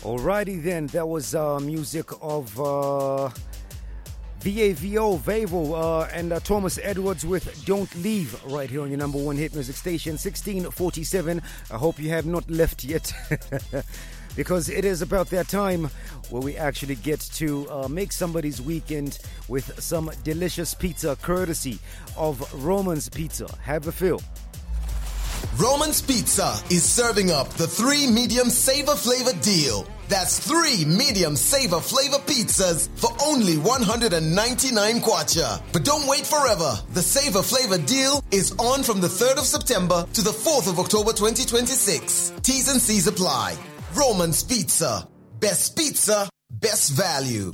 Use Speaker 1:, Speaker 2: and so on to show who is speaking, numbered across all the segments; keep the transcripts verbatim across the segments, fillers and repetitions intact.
Speaker 1: Alrighty then, that was uh, music of uh, V A V O, Vavo, uh, and uh, Thomas Edwards with Don't Leave right here on your number one hit music station, sixteen forty-seven. I hope you have not left yet because it is about that time where we actually get to uh, make somebody's weekend with some delicious pizza courtesy of Roman's Pizza. Have a feel.
Speaker 2: Roman's Pizza is serving up the three medium savor flavor deal. That's three medium savor flavor pizzas for only one hundred ninety-nine kwacha. But don't wait forever. The savor flavor deal is on from the third of September to the fourth of October twenty twenty-six. T's and C's apply. Roman's Pizza. Best pizza, best value.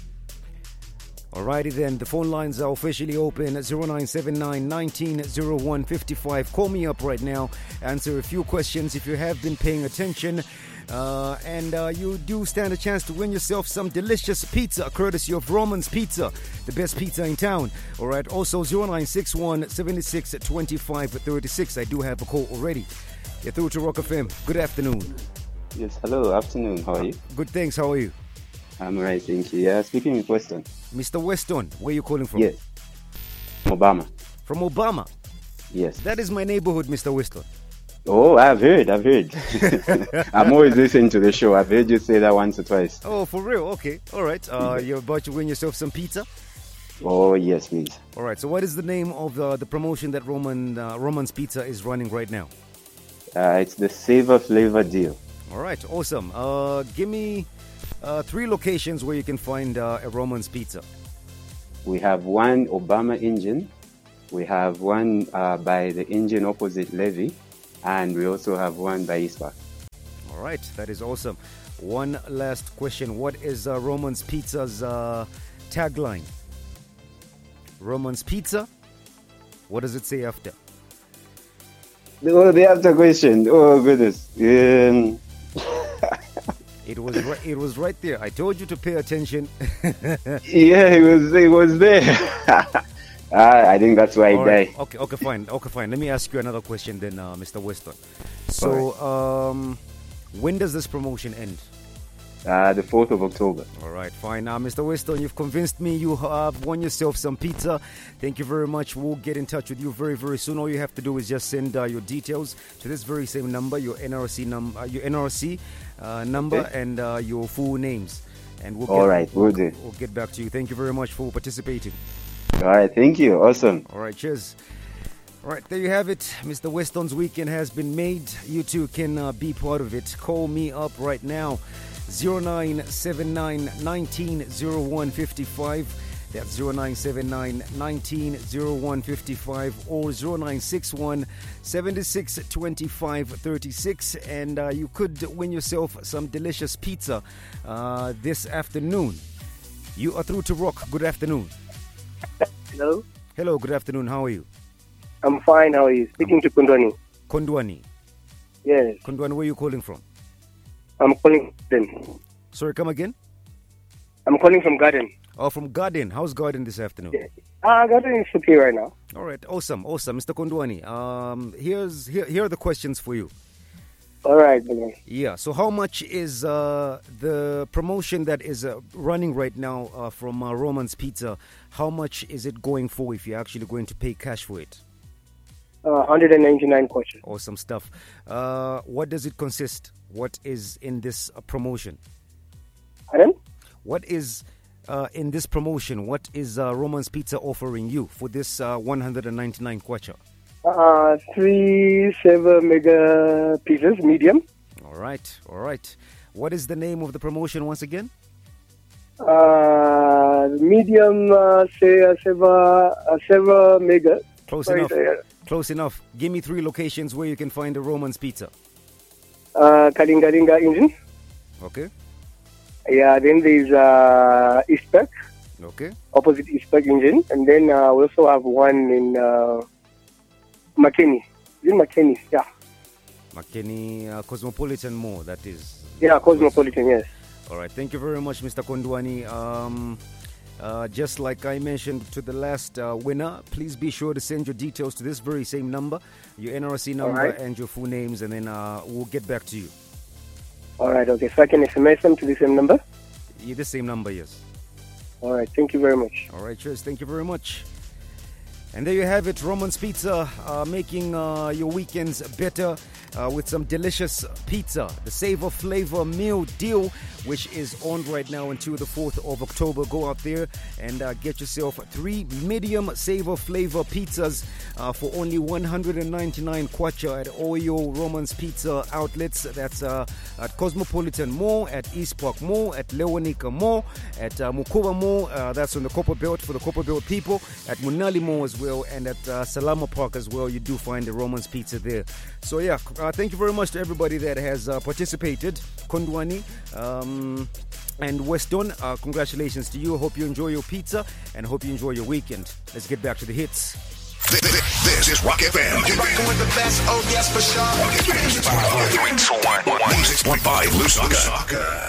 Speaker 1: Alrighty then, the phone lines are officially open at zero nine seven nine, one nine zero one five five. Call me up right now, answer a few questions if you have been paying attention. Uh, and uh, you do stand a chance to win yourself some delicious pizza courtesy of Roman's Pizza, the best pizza in town. Alright, also zero nine six one, seven six two five three six. I do have a call already. You're through to Rock F M. Good afternoon.
Speaker 3: Yes, hello, afternoon. How are you?
Speaker 1: Good, thanks. How are you?
Speaker 3: I'm alright, thank you. Yeah, speaking with Weston.
Speaker 1: Mister Weston, where are you calling from?
Speaker 3: Yes. From Obama.
Speaker 1: From Obama?
Speaker 3: Yes.
Speaker 1: That is my neighborhood, Mister Weston.
Speaker 3: Oh, I've heard, I've heard. I'm always listening to the show. I've heard you say that once or twice.
Speaker 1: Oh, for real? Okay. All right. Uh, you're about to win yourself some pizza?
Speaker 3: Oh, yes, please.
Speaker 1: All right. So what is the name of the, the promotion that Roman uh, Roman's Pizza is running right now?
Speaker 3: Uh, it's the Savor Flavor Deal.
Speaker 1: All right. Awesome. Uh, give me uh, three locations where you can find uh, a Roman's Pizza.
Speaker 3: We have one Obama Engine. We have one uh, by the engine opposite Levy. And we also have one by East Park.
Speaker 1: All right, that is awesome. One last question. What is uh, Roman's Pizza's uh, tagline? Roman's Pizza? What does it say after?
Speaker 3: Oh, the after question. Oh, goodness. Um...
Speaker 1: it was right, it was right there. I told you to pay attention.
Speaker 3: Yeah, it was, it was there. Ah, I think that's why I
Speaker 1: right.
Speaker 3: die.
Speaker 1: Okay, okay, fine. Okay, fine. Let me ask you another question then, uh, Mister Weston. So, right. um, when does this promotion end?
Speaker 3: Uh, the fourth of October.
Speaker 1: All right, fine. Now, uh, Mister Weston, you've convinced me. You have won yourself some pizza. Thank you very much. We'll get in touch with you very, very soon. All you have to do is just send uh, your details to this very same number, your N R C number, uh, your N R C uh, number, okay. and uh, your full names. And we'll get,
Speaker 3: All right,
Speaker 1: we'll,
Speaker 3: we'll do.
Speaker 1: We'll get back to you. Thank you very much for participating.
Speaker 3: All right, thank you. Awesome.
Speaker 1: All right, cheers. All right, there you have it. Mister Weston's weekend has been made. You too can uh, be part of it. Call me up right now. zero nine seven nine, one nine zero one five five. That's zero nine seven nine, one nine zero one five five or zero nine six one, seven six two five three six. And uh, you could win yourself some delicious pizza uh, this afternoon. You are through to Rock. Good afternoon.
Speaker 4: Hello.
Speaker 1: Hello, good afternoon. How are you?
Speaker 4: I'm fine. How are you? Speaking I'm... to Kundwani.
Speaker 1: Kundwani?
Speaker 4: Yes.
Speaker 1: Kundwani, where are you calling from?
Speaker 4: I'm calling Garden.
Speaker 1: Sorry, come again?
Speaker 4: I'm calling from Garden.
Speaker 1: Oh, from Garden. How's Garden this afternoon?
Speaker 4: Yeah. Uh, Garden is okay right now.
Speaker 1: All right, awesome, awesome. Mister Kundwani, um, here's, here, here are the questions for you.
Speaker 4: All right, man.
Speaker 1: Yeah, so how much is uh, the promotion that is uh, running right now uh, from uh, Roman's Pizza, how much is it going for if you're actually going to pay cash for it?
Speaker 4: Uh, one hundred ninety-nine kwacha.
Speaker 1: Awesome stuff. Uh, what does it consist? What is in this uh, promotion?
Speaker 4: Pardon?
Speaker 1: What is uh, in this promotion? What is uh, Roman's Pizza offering you for this uh, one hundred ninety-nine kwacha?
Speaker 4: Uh, three seven mega pieces, medium.
Speaker 1: All right, all right. What is the name of the promotion once again?
Speaker 4: Uh, medium, uh, say, uh, seven, uh, seven mega.
Speaker 1: Close
Speaker 4: Sorry,
Speaker 1: enough.
Speaker 4: sorry.
Speaker 1: Close enough. Give me three locations where you can find a Roman's Pizza.
Speaker 4: Uh, Kalingalinga Engine.
Speaker 1: Okay.
Speaker 4: Yeah, then there's uh, East Park.
Speaker 1: Okay.
Speaker 4: Opposite East Park Engine. And then uh, we also have one in uh, McKinney. Is it McKinney? Yeah.
Speaker 1: McKinney uh, Cosmopolitan Mall, that is.
Speaker 4: Yeah, Cosmopolitan, yes.
Speaker 1: All right. Thank you very much, Mister Kondwani. Um, uh, just like I mentioned to the last uh, winner, please be sure to send your details to this very same number, your N R C number,
Speaker 4: right.
Speaker 1: and your full names, and then uh, we'll get back to you.
Speaker 4: All right, okay. So I can S M S them to the same number?
Speaker 1: Yeah, the same number, yes.
Speaker 4: All right, thank you very much.
Speaker 1: All right, cheers. Thank you very much. And there you have it, Roman's Pizza, uh, making uh, your weekends better uh, with some delicious pizza. The Savor Flavor Meal Deal, which is on right now until the fourth of October. Go out there and uh, get yourself three medium Savor Flavor pizzas uh, for only one hundred ninety-nine kwacha at all your Roman's Pizza outlets. That's uh, at Cosmopolitan Mall, at East Park Mall, at Lewanika Mall, at uh, Mukuba Mall. Uh, that's on the Copper Belt for the Copper Belt people. At Munali Mall as well. And at uh, Salama Park as well, you do find the Roman's Pizza there. So yeah, uh, thank you very much to everybody that has uh, participated. Kondwani um, and Weston, uh, congratulations to you. Hope you enjoy your pizza and hope you enjoy your weekend. Let's get back to the hits.
Speaker 5: This, this, this is Rock F M. You're rocking with the best. Oh yes, for sure. one oh six point five Lusaka.